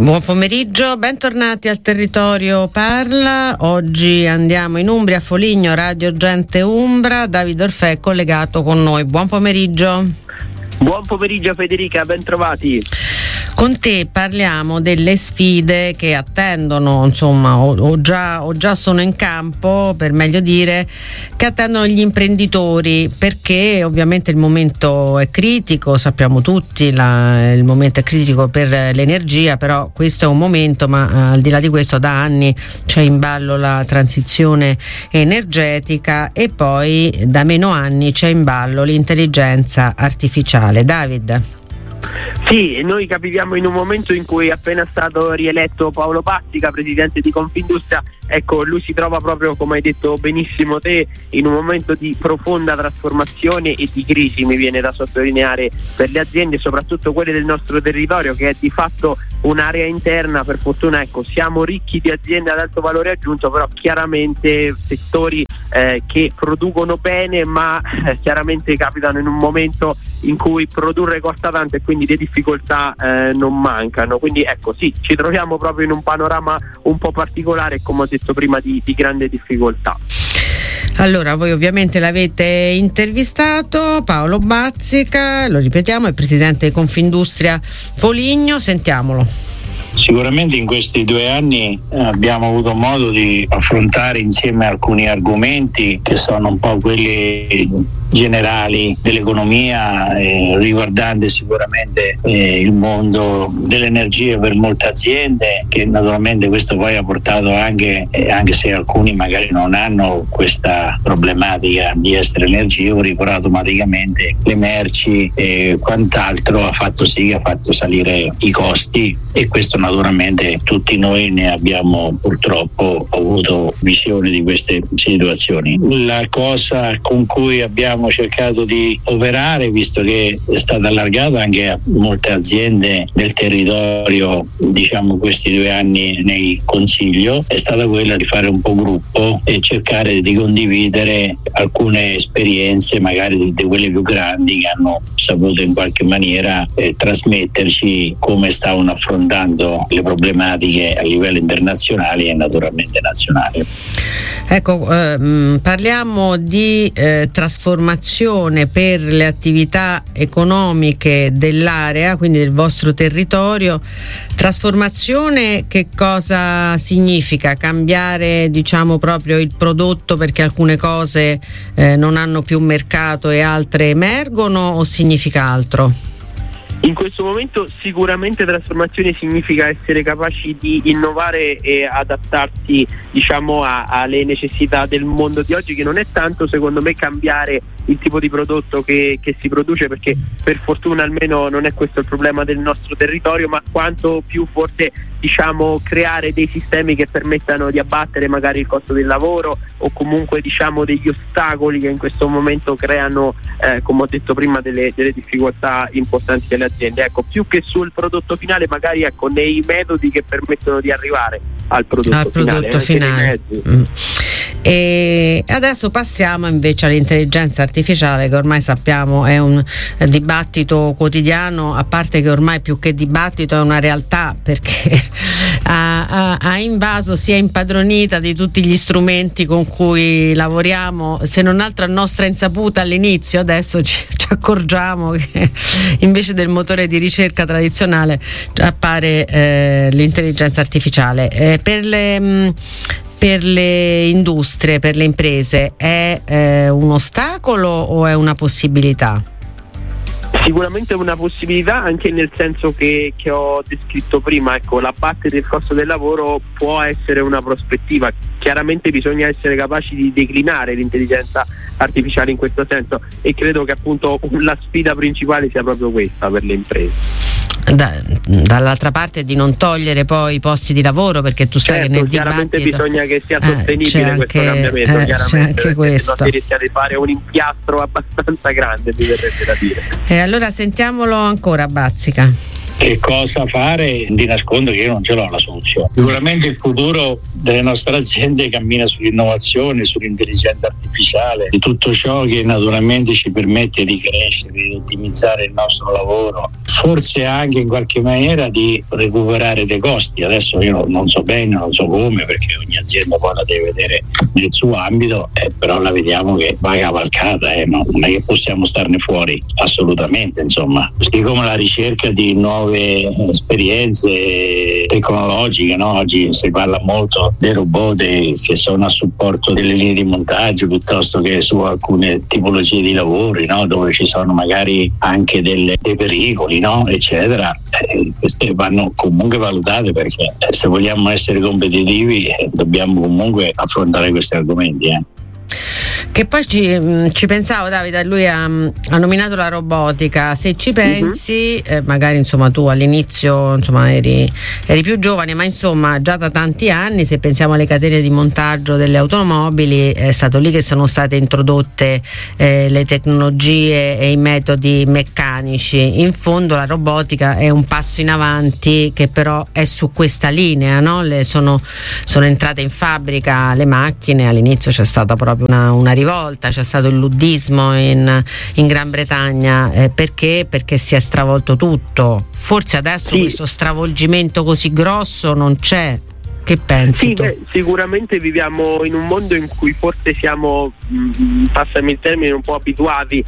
Buon pomeriggio, bentornati al Territorio Parla. Oggi andiamo in Umbria, a Foligno, Radio Gente Umbra. Davide Orfè è collegato con noi. Buon pomeriggio. Buon pomeriggio Federica, ben trovati. Con te parliamo delle sfide che attendono, insomma, o già sono in campo, per meglio dire, che attendono gli imprenditori, perché ovviamente il momento è critico, sappiamo tutti, il momento è critico per l'energia, però questo è un momento, ma al di là di questo da anni c'è in ballo la transizione energetica e poi da meno anni c'è in ballo l'intelligenza artificiale. David. Sì, noi capiamo in un momento in cui è appena stato rieletto Paolo Bazzica, presidente di Confindustria. Ecco, lui si trova proprio, come hai detto benissimo te, in un momento di profonda trasformazione e di crisi, mi viene da sottolineare, per le aziende, soprattutto quelle del nostro territorio, che è di fatto un'area interna. Per fortuna, ecco, siamo ricchi di aziende ad alto valore aggiunto, però chiaramente settori che producono bene, ma chiaramente capitano in un momento in cui produrre costa tanto e quindi le difficoltà non mancano. Quindi ecco, sì, ci troviamo proprio in un panorama un po' particolare, come ho detto prima, di grande difficoltà. Allora, voi ovviamente l'avete intervistato, Paolo Bazzica, lo ripetiamo, è presidente di Confindustria Foligno, sentiamolo. Sicuramente in questi 2 anni abbiamo avuto modo di affrontare insieme alcuni argomenti che sono un po' quelli generali dell'economia, riguardante sicuramente il mondo dell'energia per molte aziende, che naturalmente questo poi ha portato anche se alcuni magari non hanno questa problematica di essere energivori, però automaticamente le merci e quant'altro ha fatto salire i costi, e questo naturalmente tutti noi ne abbiamo purtroppo avuto visione di queste situazioni. La cosa con cui abbiamo cercato di operare, visto che è stata allargata anche a molte aziende del territorio, diciamo, questi 2 anni nel Consiglio, è stata quella di fare un po' gruppo e cercare di condividere alcune esperienze, magari di quelle più grandi, che hanno saputo in qualche maniera trasmetterci come stavano affrontando le problematiche a livello internazionale e naturalmente nazionale. Ecco, parliamo di trasformazione per le attività economiche dell'area, quindi del vostro territorio. Trasformazione, che cosa significa? Cambiare, diciamo, proprio il prodotto perché alcune cose non hanno più mercato e altre emergono, o significa altro? In questo momento sicuramente trasformazione significa essere capaci di innovare e adattarsi, diciamo, alle necessità del mondo di oggi, che non è tanto, secondo me, cambiare il tipo di prodotto che si produce, perché per fortuna almeno non è questo il problema del nostro territorio, ma quanto più forse, diciamo, creare dei sistemi che permettano di abbattere magari il costo del lavoro, o comunque, diciamo, degli ostacoli che in questo momento creano, come ho detto prima, delle difficoltà importanti delle aziende. Ecco, più che sul prodotto finale, magari, ecco, nei metodi che permettono di arrivare al prodotto finale. E adesso passiamo invece all'intelligenza artificiale, che ormai sappiamo è un dibattito quotidiano, a parte che ormai più che dibattito è una realtà, perché ha invaso, si è impadronita di tutti gli strumenti con cui lavoriamo, se non altro a nostra insaputa all'inizio. Adesso ci accorgiamo che invece del motore di ricerca tradizionale appare l'intelligenza artificiale. Per le industrie, per le imprese, è un ostacolo o è una possibilità? Sicuramente è una possibilità, anche nel senso che ho descritto prima. Ecco, l'abbattere del costo del lavoro può essere una prospettiva. Chiaramente bisogna essere capaci di declinare l'intelligenza artificiale in questo senso, e credo che appunto la sfida principale sia proprio questa per le imprese. Dall'altra parte di non togliere poi i posti di lavoro, perché tu sai, certo, che nel chiaramente dibattito bisogna che sia sostenibile questo cambiamento, c'è anche questo. Non si rischia di fare un impiastro abbastanza grande, mi verrebbe da dire. E allora sentiamolo ancora, Bazzica. che cosa fare, di nascondo che io non ce l'ho la soluzione. Sicuramente il futuro delle nostre aziende cammina sull'innovazione, sull'intelligenza artificiale, di tutto ciò che naturalmente ci permette di crescere, di ottimizzare il nostro lavoro, forse anche in qualche maniera di recuperare dei costi. Adesso io non so bene, non so come, perché ogni azienda poi la deve vedere nel suo ambito, però la vediamo che va cavalcata, non è che possiamo starne fuori assolutamente, insomma. Così come la ricerca di nuove esperienze tecnologiche, no? Oggi si parla molto dei robot che sono a supporto delle linee di montaggio piuttosto che su alcune tipologie di lavori, no? Dove ci sono magari anche dei pericoli, no? Eccetera. Queste vanno comunque valutate, perché se vogliamo essere competitivi dobbiamo comunque affrontare questi argomenti. Che poi ci pensavo, Davide, lui ha nominato la robotica. Se ci pensi, magari insomma tu all'inizio insomma eri più giovane, ma insomma già da tanti anni, se pensiamo alle catene di montaggio delle automobili, è stato lì che sono state introdotte le tecnologie e i metodi meccanici. In fondo la robotica è un passo in avanti che però è su questa linea, no? Sono entrate in fabbrica le macchine, all'inizio c'è stata proprio una rivolta, c'è stato il luddismo in Gran Bretagna, perché si è stravolto tutto. Forse adesso questo stravolgimento così grosso non c'è. Che pensi tu? Sicuramente viviamo in un mondo in cui forse siamo, passami il termine, un po' abituati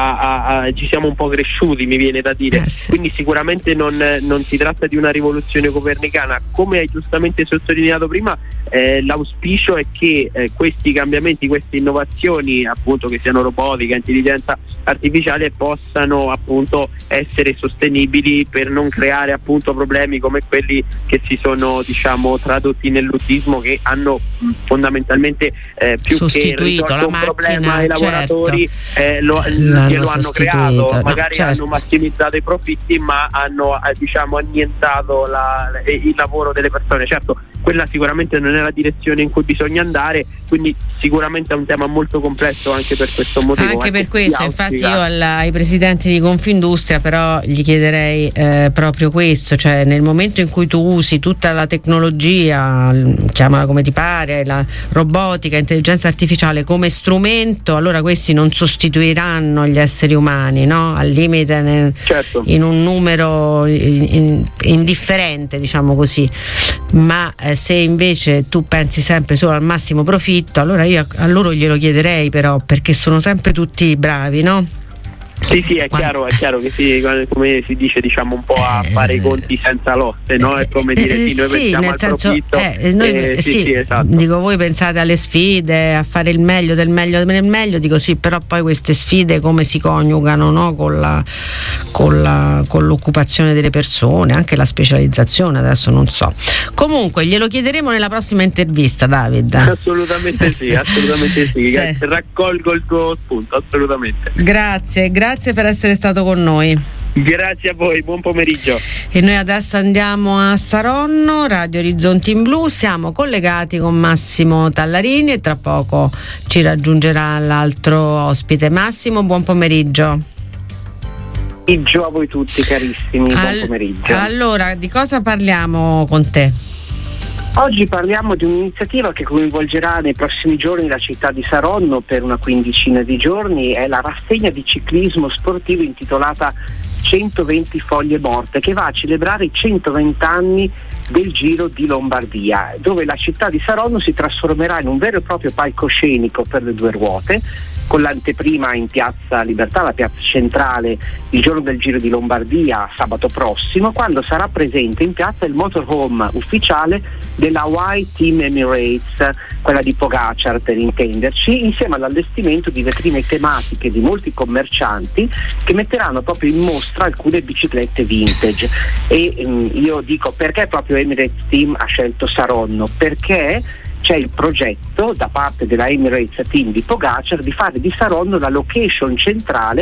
ci siamo un po' cresciuti, mi viene da dire. Sì. Quindi sicuramente non si tratta di una rivoluzione copernicana. Come hai giustamente sottolineato prima, l'auspicio è che questi cambiamenti, queste innovazioni, appunto, che siano robotica, intelligenza artificiale, possano appunto essere sostenibili per non creare appunto problemi come quelli che si sono, diciamo, tradotti nel luddismo, che hanno fondamentalmente più che risolto un problema ai lavoratori, glielo hanno creato, magari hanno massimizzato i profitti, ma hanno diciamo annientato il lavoro delle persone. Certo, quella sicuramente non è la direzione in cui bisogna andare, quindi sicuramente è un tema molto complesso anche per questo motivo. Anche per questo, infatti io ai presidenti di Confindustria però gli chiederei proprio questo, cioè nel momento in cui tu usi tutta la tecnologia, chiamala come ti pare, la robotica, intelligenza artificiale come strumento, allora questi non sostituiranno gli esseri umani, no? Al limite certo, in un numero indifferente, diciamo così, ma se invece tu pensi sempre solo al massimo profitto, allora io a loro glielo chiederei, però, perché sono sempre tutti bravi, no? Sì, è chiaro che come si dice, diciamo, un po' a fare i conti senza lotte, no? È come dire noi pensiamo al profitto. Esatto. Dico, voi pensate alle sfide, a fare il meglio del meglio del meglio, dico sì, però poi queste sfide come si coniugano, no? Con l'occupazione delle persone, anche la specializzazione, adesso non so. Comunque glielo chiederemo nella prossima intervista, David. Assolutamente sì. Raccolgo il tuo spunto, assolutamente. Grazie per essere stato con noi. Grazie a voi, buon pomeriggio. E noi adesso andiamo a Saronno, Radio Orizzonti in Blu, siamo collegati con Massimo Tallarini e tra poco ci raggiungerà l'altro ospite. Massimo, buon pomeriggio. A voi tutti carissimi, buon pomeriggio. Allora, di cosa parliamo con te? Oggi parliamo di un'iniziativa che coinvolgerà nei prossimi giorni la città di Saronno per una quindicina di giorni. È la rassegna di ciclismo sportivo intitolata 120 foglie morte, che va a celebrare i 120 anni del Giro di Lombardia, dove la città di Saronno si trasformerà in un vero e proprio palcoscenico per le due ruote, con l'anteprima in Piazza Libertà, la piazza centrale, il giorno del Giro di Lombardia, sabato prossimo, quando sarà presente in piazza il motorhome ufficiale della Hawaii Team Emirates, quella di Pogacar per intenderci, insieme all'allestimento di vetrine tematiche di molti commercianti che metteranno proprio in mostra alcune biciclette vintage. E io dico, perché proprio Emirates Team ha scelto Saronno? Perché c'è il progetto da parte della Emirates Team di Pogacar di fare di Saronno la location centrale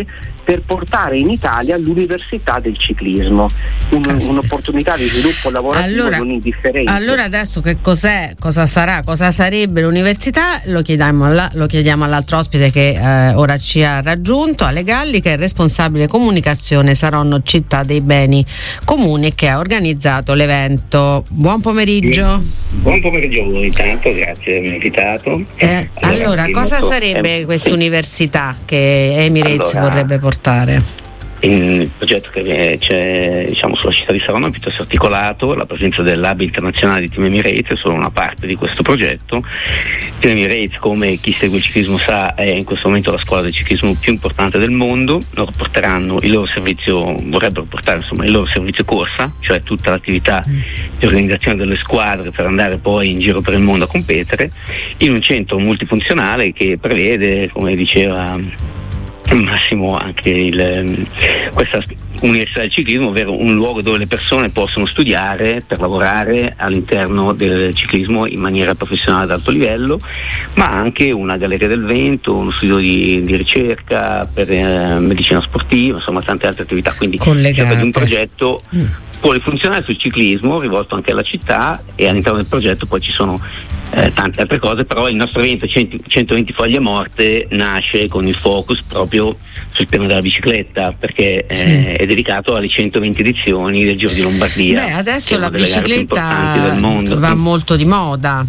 per portare in Italia l'università del ciclismo, un'opportunità di sviluppo lavorativo non indifferente. Allora adesso che cos'è, cosa sarà, cosa sarebbe l'università? Lo chiediamo all'altro ospite che ora ci ha raggiunto, Ale Galli, che è responsabile comunicazione Saronno Città dei Beni Comuni, che ha organizzato l'evento. Buon pomeriggio. Buon pomeriggio a voi, intanto grazie di avermi invitato. Allora cosa sarebbe questa università che Emirates vorrebbe portare? Il progetto che c'è sulla città di Saronno è piuttosto articolato. La presenza dell'hub internazionale di Team Emirates è solo una parte di questo progetto. Team Emirates, come chi segue il ciclismo sa, è in questo momento la scuola del ciclismo più importante del mondo. Loro porteranno vorrebbero portare il loro servizio corsa, cioè tutta l'attività di organizzazione delle squadre per andare poi in giro per il mondo a competere, in un centro multifunzionale che prevede, come diceva Massimo, anche questa università del ciclismo, ovvero un luogo dove le persone possono studiare per lavorare all'interno del ciclismo in maniera professionale ad alto livello, ma anche una galleria del vento, uno studio di ricerca per medicina sportiva, insomma tante altre attività, quindi collegate. Di un progetto polifunzionale sul ciclismo rivolto anche alla città, e all'interno del progetto poi ci sono tante altre cose, però il nostro evento 120 foglie morte nasce con il focus proprio sul tema della bicicletta, perché è dedicato alle 120 edizioni del Giro di Lombardia. Adesso la bicicletta va molto di moda,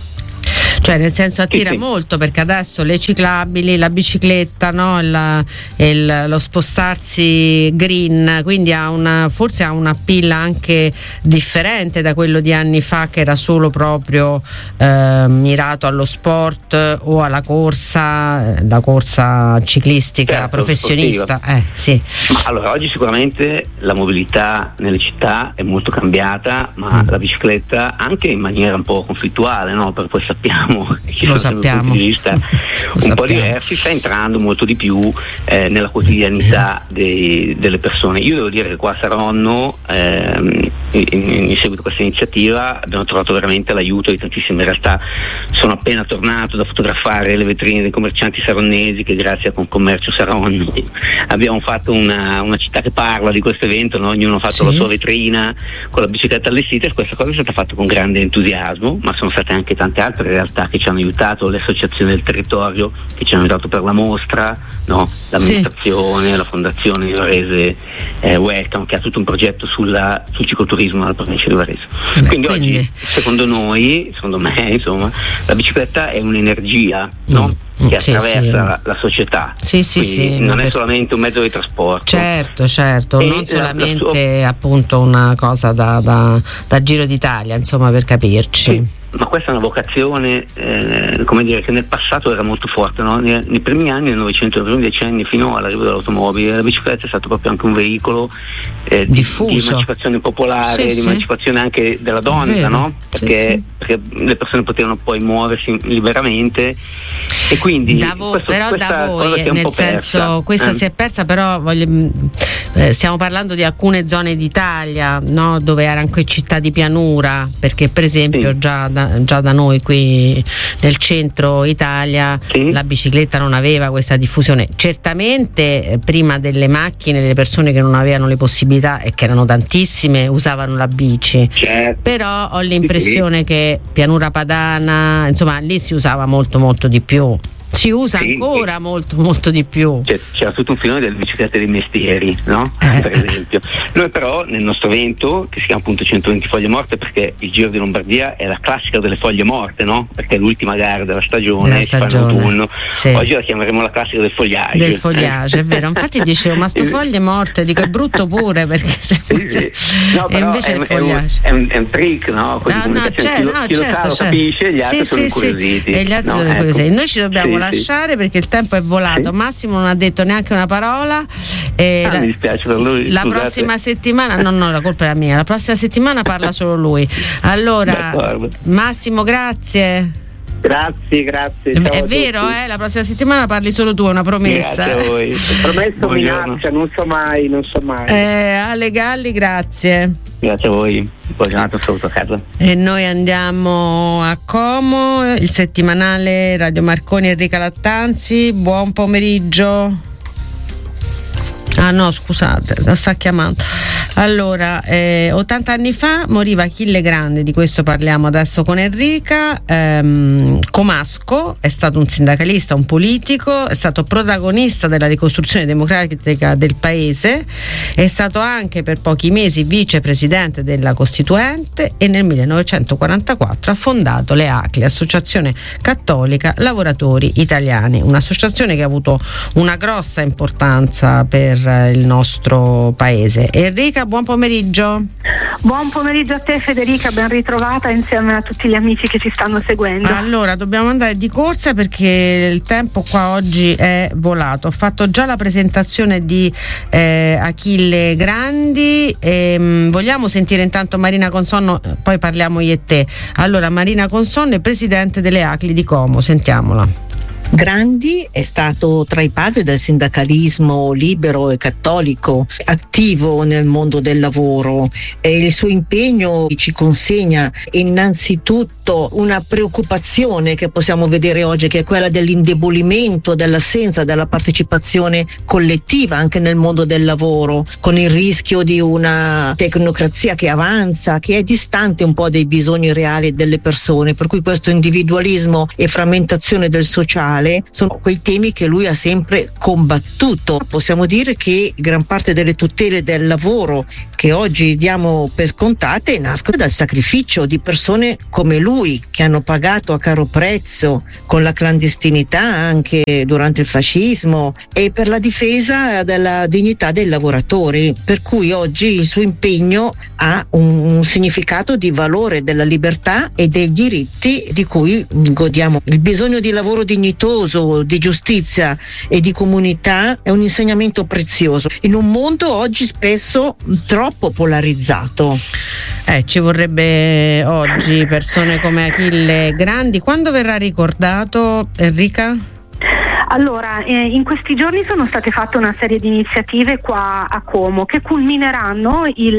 cioè nel senso attira molto, perché adesso le ciclabili, la bicicletta, no? Lo spostarsi green, quindi forse ha una pilla anche differente da quello di anni fa, che era solo proprio mirato allo sport o alla corsa, la corsa ciclistica professionista. Sì. Ma allora oggi sicuramente la mobilità nelle città è molto cambiata, ma la bicicletta anche in maniera un po' conflittuale, no? Perché poi sappiamo che lo sappiamo, punti di vista po' diversi, sta entrando molto di più nella quotidianità delle persone. Io devo dire che qua a Saronno, in seguito a questa iniziativa, abbiamo trovato veramente l'aiuto di tantissime realtà. Sono appena tornato da fotografare le vetrine dei commercianti saronnesi, che grazie a Confcommercio Saronno abbiamo fatto una città che parla di questo evento, no? Ognuno ha fatto la sua vetrina con la bicicletta allestita, e questa cosa è stata fatta con grande entusiasmo, ma sono state anche tante altre realtà che ci hanno aiutato, le associazioni del territorio che ci hanno aiutato per la mostra, no? L'amministrazione, la fondazione di Varese Welcome, che ha tutto un progetto sul cicloturismo nella provincia di Varese. Quindi oggi, secondo me, insomma, la bicicletta è un'energia, no? Che attraversa la società, non è solamente un mezzo di trasporto. Certo, non solamente appunto una cosa da Giro d'Italia, insomma, per capirci. Ma questa è una vocazione, che nel passato era molto forte, no? Nei primi anni del Novecento, nei primi decenni, fino all'arrivo dell'automobile, la bicicletta è stato proprio anche un veicolo di emancipazione popolare, di emancipazione anche della donna, no? Perché le persone potevano poi muoversi liberamente, e quindi da voi, nel senso, questa si è persa, però stiamo parlando di alcune zone d'Italia, no? Dove erano anche città di pianura, perché per esempio già da noi qui nel centro Italia la bicicletta non aveva questa diffusione. Certamente prima delle macchine le persone che non avevano le possibilità, e che erano tantissime, usavano la bici, però ho l'impressione che Pianura Padana, insomma, lì si usava molto molto di più. Si usa ancora molto molto di più. C'era tutto un filone delle biciclette dei mestieri, no? Per esempio. Noi però nel nostro evento, che si chiama appunto 120 foglie morte, perché il Giro di Lombardia è la classica delle foglie morte, no? Perché è l'ultima gara della stagione, si fa in autunno. Oggi la chiameremo la classica del fogliage. Del fogliage, è vero. Infatti dicevo, ma sto foglie morte, dico, è brutto pure, perché no, e invece il fogliage è un trick, no? Chi lo capisce, gli altri sono incuriositi. E gli altri sono incuriositi. Noi ci dobbiamo lasciare perché il tempo è volato. Massimo non ha detto neanche una parola. Mi dispiace per lui. La prossima settimana, no, la colpa è mia. La prossima settimana parla solo lui. Allora, Massimo, grazie. Grazie. Ciao, è vero, la prossima settimana parli solo tu, è una promessa. Grazie a voi. Promesso minaccia, non so mai. Ale Galli, grazie. Grazie a voi, buona giornata, saluto a casa. E noi andiamo a Como, il settimanale Radio Marconi, Enrica Lattanzi. Buon pomeriggio. Ah no, scusate, la sta chiamando. Allora, 80 anni fa moriva Achille Grandi, di questo parliamo adesso con Enrica. Comasco è stato un sindacalista, un politico, è stato protagonista della ricostruzione democratica del paese, è stato anche per pochi mesi vicepresidente della Costituente e nel 1944 ha fondato le ACLI, Associazione Cattolica Lavoratori Italiani, un'associazione che ha avuto una grossa importanza per il nostro paese. Enrica, buon pomeriggio. Buon pomeriggio a te Federica, ben ritrovata insieme a tutti gli amici che ci stanno seguendo. Allora, dobbiamo andare di corsa perché il tempo qua oggi è volato. Ho fatto già la presentazione di Achille Grandi, vogliamo sentire intanto Marina Consonno, poi parliamo io e te. Allora, Marina Consonno è presidente delle ACLI di Como, sentiamola. Grandi è stato tra i padri del sindacalismo libero e cattolico, attivo nel mondo del lavoro, e il suo impegno ci consegna innanzitutto una preoccupazione che possiamo vedere oggi, che è quella dell'indebolimento, dell'assenza della partecipazione collettiva anche nel mondo del lavoro, con il rischio di una tecnocrazia che avanza, che è distante un po' dei bisogni reali delle persone, per cui questo individualismo e frammentazione del sociale sono quei temi che lui ha sempre combattuto. Possiamo dire che gran parte delle tutele del lavoro che oggi diamo per scontate nascono dal sacrificio di persone come lui, che hanno pagato a caro prezzo con la clandestinità anche durante il fascismo e per la difesa della dignità dei lavoratori, per cui oggi il suo impegno ha un significato di valore della libertà e dei diritti di cui godiamo. Il bisogno di lavoro dignitoso, di giustizia e di comunità è un insegnamento prezioso in un mondo oggi spesso troppo polarizzato. Ci vorrebbe oggi persone come Achille Grandi. Quando verrà ricordato, Enrica? Allora, in questi giorni sono state fatte una serie di iniziative qua a Como che culmineranno il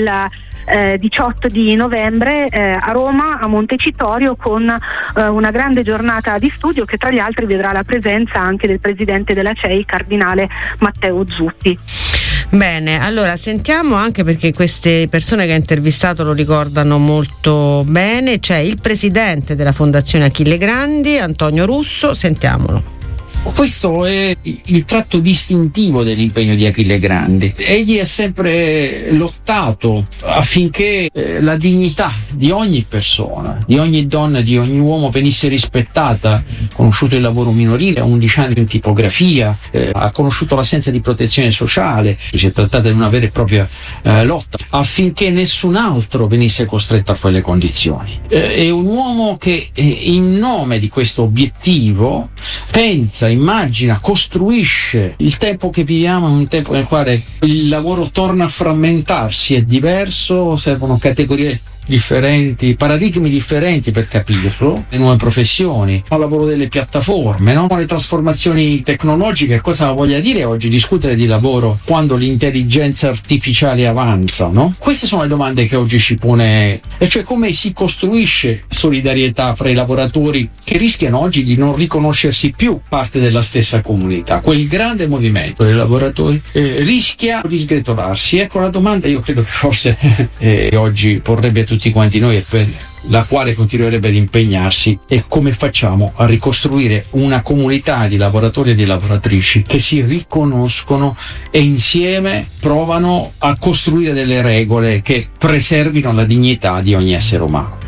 18 di novembre a Roma, a Montecitorio, con una grande giornata di studio che tra gli altri vedrà la presenza anche del presidente della CEI, cardinale Matteo Zuppi. Bene, allora sentiamo, anche perché queste persone che ha intervistato lo ricordano molto bene, c'è il presidente della Fondazione Achille Grandi, Antonio Russo, sentiamolo. Questo è il tratto distintivo dell'impegno di Achille Grandi. Egli ha sempre lottato affinché la dignità di ogni persona, di ogni donna, di ogni uomo venisse rispettata. Ha conosciuto il lavoro minorile, a 11 anni in tipografia, ha conosciuto l'assenza di protezione sociale, si è trattata di una vera e propria lotta affinché nessun altro venisse costretto a quelle condizioni. È un uomo che in nome di questo obiettivo pensa, immagina, costruisce. Il tempo che viviamo è un tempo nel quale il lavoro torna a frammentarsi, è diverso, servono categorie differenti, paradigmi differenti per capirlo, le nuove professioni, il lavoro delle piattaforme, no? Le trasformazioni tecnologiche. Cosa voglia dire oggi discutere di lavoro quando l'intelligenza artificiale avanza, no? Queste sono le domande che oggi ci pone, e cioè come si costruisce solidarietà fra i lavoratori che rischiano oggi di non riconoscersi più parte della stessa comunità. Quel grande movimento dei lavoratori rischia di sgretolarsi. Ecco la domanda, io credo che forse oggi porrebbe tutti quanti noi e per la quale continuerebbe ad impegnarsi, è come facciamo a ricostruire una comunità di lavoratori e di lavoratrici che si riconoscono e insieme provano a costruire delle regole che preservino la dignità di ogni essere umano.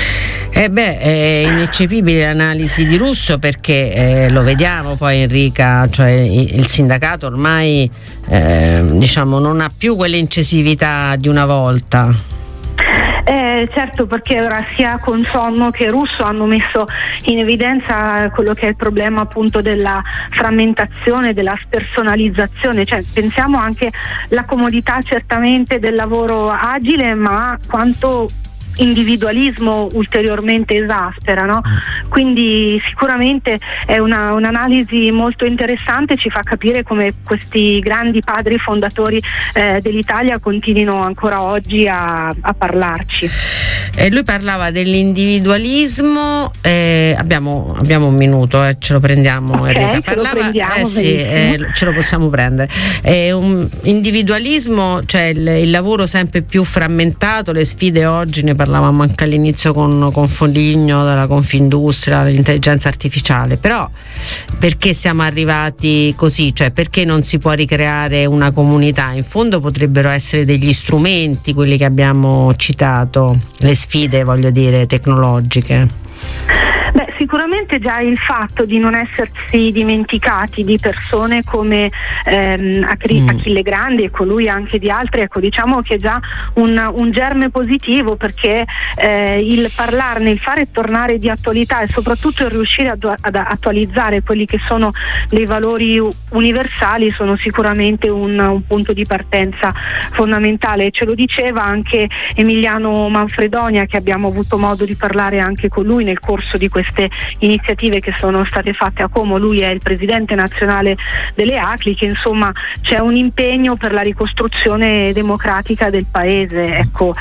È ineccepibile l'analisi di Russo, perché lo vediamo poi, Enrica, cioè il sindacato ormai non ha più quell'incisività di una volta. Certo, perché ora sia Consonno che Russo hanno messo in evidenza quello che è il problema appunto della frammentazione, della spersonalizzazione, cioè pensiamo anche alla comodità certamente del lavoro agile, ma quanto individualismo ulteriormente esaspera, no? Quindi sicuramente è un'analisi molto interessante, ci fa capire come questi grandi padri fondatori dell'Italia continuino ancora oggi a parlarci. Lui parlava dell'individualismo, abbiamo un minuto, ce lo prendiamo, okay, Enrica. Parlava, ce lo possiamo prendere. Un individualismo, cioè il lavoro sempre più frammentato, le sfide oggi, ne parlavamo anche all'inizio con Foligno, della Confindustria, l'intelligenza artificiale, però perché siamo arrivati così? Cioè perché non si può ricreare una comunità? In fondo potrebbero essere degli strumenti quelli che abbiamo citato, le sfide, voglio dire, tecnologiche. Beh, sicuramente già il fatto di non essersi dimenticati di persone come Achille Grandi e colui anche di altri, ecco, diciamo che è già un germe positivo, perché il parlarne, il fare tornare di attualità e soprattutto il riuscire ad attualizzare quelli che sono dei valori universali sono sicuramente un punto di partenza fondamentale. Ce lo diceva anche Emiliano Manfredonia, che abbiamo avuto modo di parlare anche con lui nel corso di queste iniziative che sono state fatte a Como. Lui è il presidente nazionale delle ACLI, che insomma c'è un impegno per la ricostruzione democratica del paese. Ecco,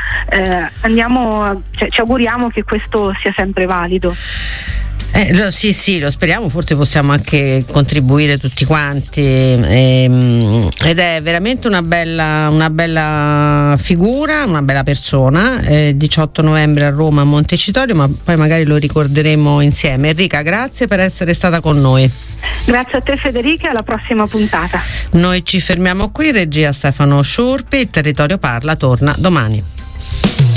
ci auguriamo che questo sia sempre valido. Sì, lo speriamo, forse possiamo anche contribuire tutti quanti, ed è veramente una bella figura, una bella persona. 18 novembre a Roma, a Montecitorio, ma poi magari lo ricorderemo insieme. Enrica, grazie per essere stata con noi. Grazie a te Federica, alla prossima puntata. Noi ci fermiamo qui, regia Stefano Sciurpi, il Territorio Parla torna domani.